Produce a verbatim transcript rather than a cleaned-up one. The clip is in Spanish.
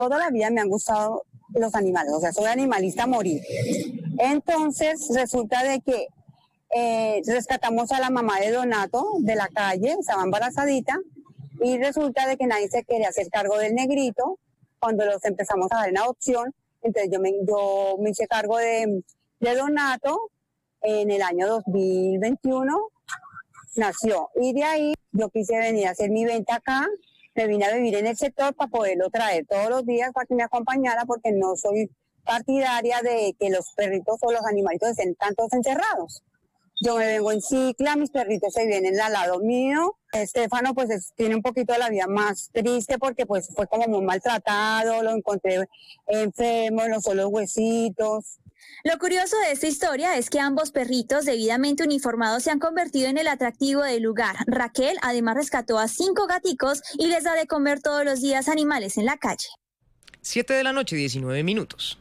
Toda la vida me han gustado los animales, o sea, soy animalista a morir. Entonces resulta de que eh, rescatamos a la mamá de Donato de la calle, estaba embarazadita, y resulta de que nadie se quería hacer cargo del negrito. Cuando los empezamos a dar en adopción, entonces yo me, yo me hice cargo de, de Donato. En el año dos mil veintiuno nació, y de ahí yo quise venir a hacer mi venta acá. Me vine a vivir en el sector para poderlo traer todos los días para que me acompañara, porque no soy partidaria de que los perritos o los animalitos estén tantos encerrados. Yo me vengo en cicla, mis perritos se vienen al lado mío. Estefano pues es, tiene un poquito de la vida más triste porque pues fue como muy maltratado, lo encontré enfermo, en los solos huesitos. Lo curioso de esta historia es que ambos perritos debidamente uniformados se han convertido en el atractivo del lugar. Raquel además rescató a cinco gaticos y les da de comer todos los días animales en la calle. siete de la noche, diecinueve minutos.